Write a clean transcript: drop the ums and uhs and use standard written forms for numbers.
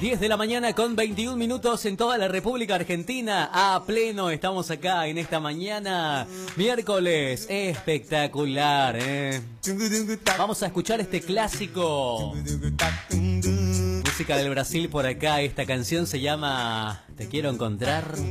10 de la mañana con 21 minutos en toda la República Argentina. A pleno estamos acá en esta mañana. Miércoles espectacular, Vamos a escuchar este clásico. Música del Brasil por acá. Esta canción se llama Te quiero encontrar.